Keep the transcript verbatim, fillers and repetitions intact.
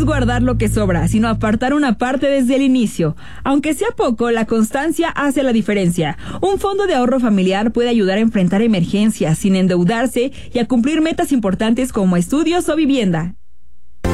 guardar lo que sobra, sino apartar una parte desde el inicio. Aunque sea poco, la constancia hace la diferencia. Un fondo de ahorro familiar puede ayudar a enfrentar emergencias sin endeudarse y a cumplir metas importantes como estudios o vivienda.